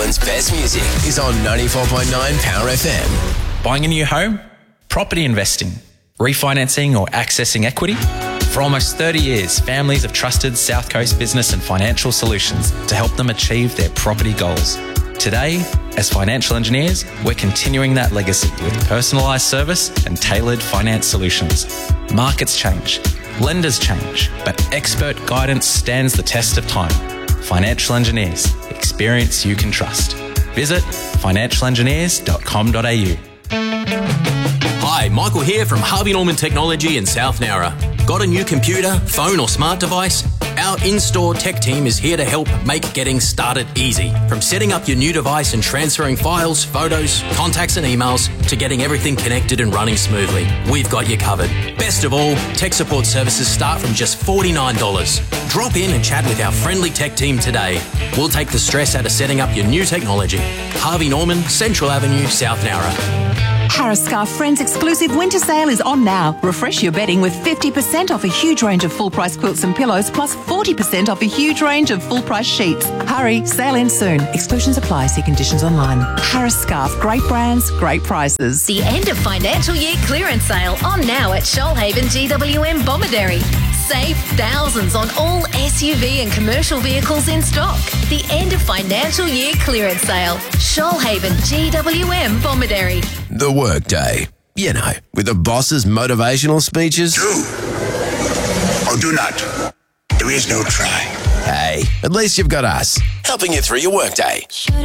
Melbourne's best music is on 94.9 Power FM. Buying a new home? Property investing? Refinancing or accessing equity? For almost 30 years, families have trusted South Coast Business and Financial Solutions to help them achieve their property goals. Today, as financial engineers, we're continuing that legacy with personalised service and tailored finance solutions. Markets change, lenders change, but expert guidance stands the test of time. Financial engineers, experience you can trust. Visit financialengineers.com.au. Hi, Michael here from Harvey Norman Technology in South Nowra. Got a new computer, phone or smart device? Our in-store tech team is here to help make getting started easy. From setting up your new device and transferring files, photos, contacts and emails to getting everything connected and running smoothly. We've got you covered. Best of all, tech support services start from just $49. Drop in and chat with our friendly tech team today. We'll take the stress out of setting up your new technology. Harvey Norman, Central Avenue, South Nowra. Harris Scarf Friends exclusive winter sale is on now. Refresh your bedding with 50% off a huge range of full-price quilts and pillows, plus 40% off a huge range of full-price sheets. Hurry, sale ends soon. Exclusions apply. See conditions online. Harris Scarf, great brands, great prices. The end of financial year clearance sale on now at Shoalhaven GWM Bomaderry. Save thousands on all SUV and commercial vehicles in stock. The end of financial year clearance sale. Shoalhaven GWM Bomaderry. The Workday. You know, with the boss's motivational speeches. Do or do not. There is no try. Hey, at least you've got us, helping you through your workday.